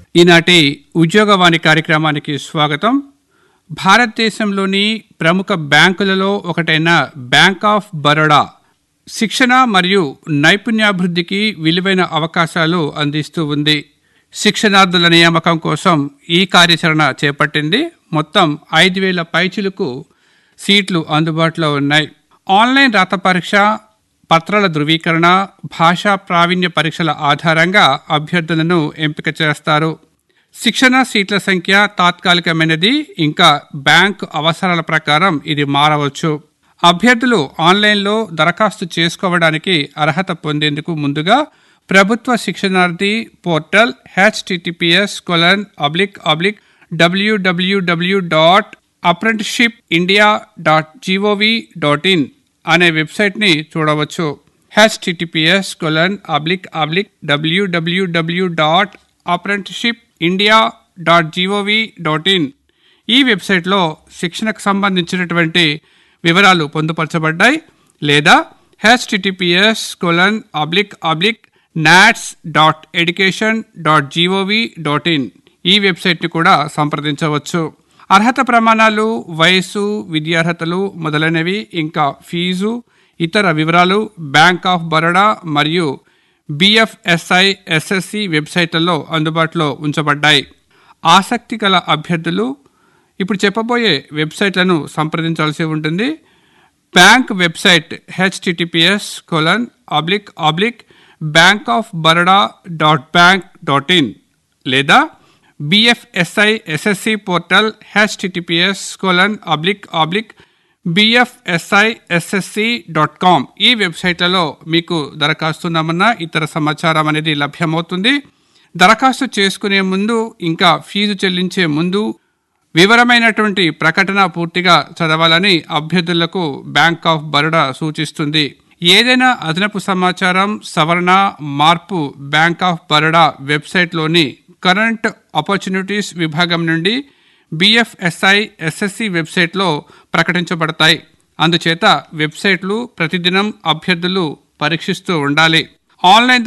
ఈనాటి ఉద్యోగవాణి కార్యక్రమానికి స్వాగతం. భారతదేశంలోని ప్రముఖ బ్యాంకులలో ఒకటైన బ్యాంక్ ఆఫ్ బరోడా శిక్షణ మరియు నైపుణ్యాభివృద్ధికి విలువైన అవకాశాలు అందిస్తూ ఉంది. శిక్షణార్థుల నియామకం కోసం ఈ కార్యాచరణ చేపట్టింది. మొత్తం 5,000 పైచిలకు సీట్లు అందుబాటులో ఉన్నాయి. ఆన్లైన్ రాత పరీక్ష, పత్రాల ధృవీకరణ, భాషా ప్రావీణ్య పరీక్షల ఆధారంగా అభ్యర్థులను ఎంపిక చేస్తారు. శిక్షణ సీట్ల సంఖ్య తాత్కాలికమైనది, ఇంకా బ్యాంకు అవసరాల ప్రకారం ఇది మారవచ్చు. అభ్యర్థులు ఆన్లైన్లో దరఖాస్తు చేసుకోవడానికి అర్హత పొందేందుకు ముందుగా ప్రభుత్వ శిక్షణార్థి పోర్టల్ https://www.apprenticeshipindia.gov.in అనే వెబ్సైట్ని చూడవచ్చు. https://www.apprenticeshipindia.gov.in ఈ వెబ్సైట్లో శిక్షణకు సంబంధించినటువంటి వివరాలు పొందుపరచబడ్డాయి. లేదా https://nats.education.gov.in ఈ వెబ్సైట్ని కూడా సంప్రదించవచ్చు. అర్హత ప్రమాణాలు, వయస్సు, విద్యార్హతలు మొదలైనవి, ఇంకా ఫీజు, ఇతర వివరాలు బ్యాంక్ ఆఫ్ బరోడా మరియు BFSI SSC వెబ్సైట్లలో అందుబాటులో ఉంచబడ్డాయి. ఆసక్తి గల అభ్యర్థులు ఇప్పుడు చెప్పబోయే వెబ్సైట్లను సంప్రదించాల్సి ఉంటుంది. బ్యాంక్ వెబ్సైట్ https://bankofbaroda.bank.in లేదా BFSI SSC పోర్టల్ https://bfsissc.com ఈ వెబ్సైట్లలో మీకు దరఖాస్తు నమూనా, ఇతర సమాచారం అనేది లభ్యమవుతుంది. దరఖాస్తు చేసుకునే ముందు, ఇంకా ఫీజు చెల్లించే ముందు వివరమైనటువంటి ప్రకటన పూర్తిగా చదవాలని అభ్యర్థులకు బ్యాంక్ ఆఫ్ బరోడా సూచిస్తుంది. ఏదైనా అదనపు సమాచారం, సవరణ, మార్పు bank of Baroda వెబ్సైట్లోని current opportunities విభాగం నుండి BFSI SSC వెబ్సైట్లో ప్రకటించబడతాయి. అందుచేత వెబ్సైట్లు ప్రతిదినం అభ్యర్థులు పరీక్షిస్తూ ఉండాలి. ఆన్లైన్